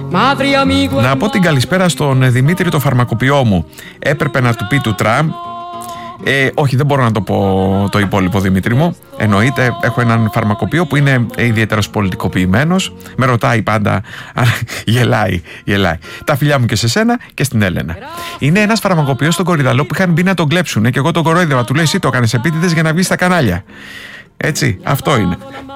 Να πω την καλησπέρα στον Δημήτρη, το φαρμακοποιό μου. Έπρεπε να του πει του Τραμπ. Όχι, δεν μπορώ να το πω το υπόλοιπο, Δημήτρη μου. Εννοείται, έχω έναν φαρμακοποιό που είναι ιδιαίτερος πολιτικοποιημένος. Με ρωτάει πάντα, γελάει. Τα φιλιά μου και σε σένα και στην Έλενα. Είναι ένας φαρμακοποιός στον Κορυδαλό που είχαν μπει να τον κλέψουνε και εγώ τον κορόιδευα. Του λέει, εσύ το έκανες επίτηδες για να βγεις στα κανάλια. Έτσι, αυτό είναι.